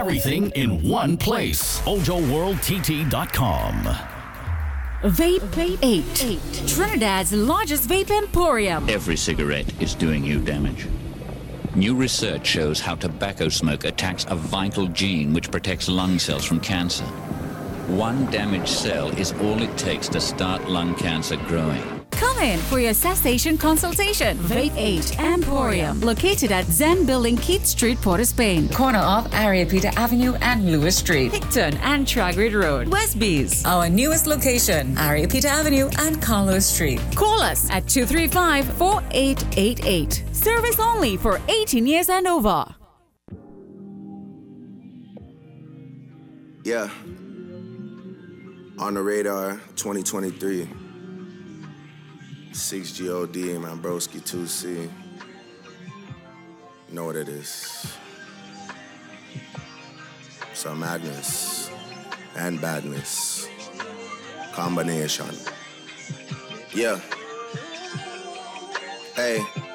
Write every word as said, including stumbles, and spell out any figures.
Everything in one place. Mojo World T T dot com. Vape Vape eight. Trinidad's largest vape emporium. Every cigarette is doing you damage. New research shows how tobacco smoke attacks a vital gene which protects lung cells from cancer. One damaged cell is all it takes to start lung cancer growing. Come in for your cessation consultation. Vape eight Emporium, located at Zen Building, Keith Street, Port of Spain. Corner of Ariapita Avenue and Lewis Street. Picton and Tragrid Road, Westbees. Our newest location, Ariapita Avenue and Carlos Street. Call us at two three five, four eight eight eight. Service only for eighteen years and over. Yeah. On the radar, twenty twenty-three. six G O D, man, broski two C. You know what it is. Some madness and badness. Combination. Yeah. Hey.